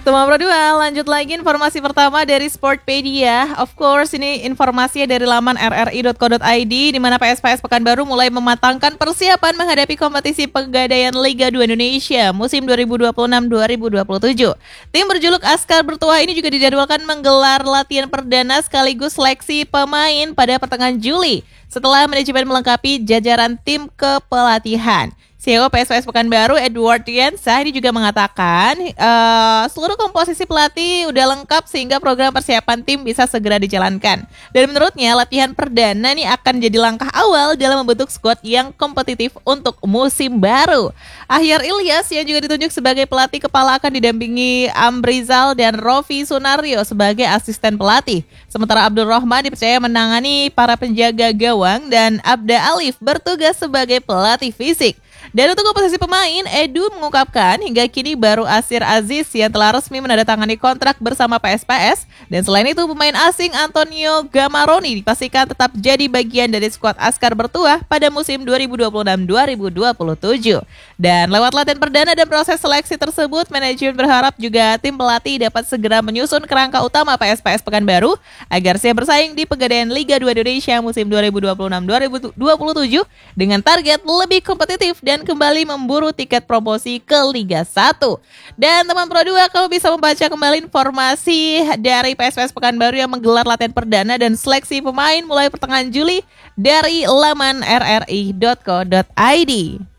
Teman Pro 2, lanjut lagi informasi pertama dari Sportpedia. Of course, ini informasinya dari laman rri.co.id, di mana PSPS Pekanbaru mulai mematangkan persiapan menghadapi kompetisi Pegadaian Liga 2 Indonesia musim 2026-2027. Tim berjuluk Askar Bertuah ini juga dijadwalkan menggelar latihan perdana sekaligus seleksi pemain pada pertengahan Juli, setelah manajemen melengkapi jajaran tim kepelatihan. CEO PSPS Pekanbaru Edward Diansah ini juga mengatakan seluruh komposisi pelatih udah lengkap sehingga program persiapan tim bisa segera dijalankan. Dan menurutnya latihan perdana ini akan jadi langkah awal dalam membentuk skuad yang kompetitif untuk musim baru. Ahyar Ilyas yang juga ditunjuk sebagai pelatih kepala akan didampingi Amrizal dan Rofi Sunario sebagai asisten pelatih. Sementara Abdul Rahman dipercaya menangani para penjaga gawang dan Abda Alif bertugas sebagai pelatih fisik. Dan untuk komposisi pemain, Edu mengungkapkan hingga kini baru Asir Aziz yang telah resmi menandatangani kontrak bersama PSPS. Dan selain itu pemain asing Antonio Gamaroni dipastikan tetap jadi bagian dari skuad Askar Bertuah pada musim 2026-2027. Dan lewat latihan perdana dan proses seleksi tersebut, manajemen berharap juga tim pelatih dapat segera menyusun kerangka utama PSPS Pekanbaru agar siap bersaing di Pegadaian Liga 2 Indonesia musim 2026-2027 dengan target lebih kompetitif dan kembali memburu tiket promosi ke Liga 1. Dan teman Pro 2, kamu bisa membaca kembali informasi dari PSPS Pekanbaru yang menggelar latihan perdana dan seleksi pemain mulai pertengahan Juli dari laman rri.co.id.